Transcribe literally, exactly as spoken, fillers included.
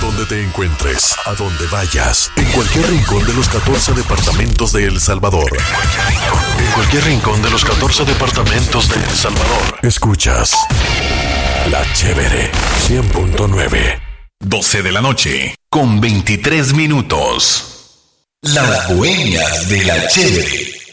donde te encuentres, a donde vayas, en cualquier rincón de los catorce departamentos de El Salvador. En cualquier rincón de los catorce departamentos de El Salvador. Escuchas La Chévere cien punto nueve. doce de la noche, con veintitrés minutos. Las Bohemias de La Chévere.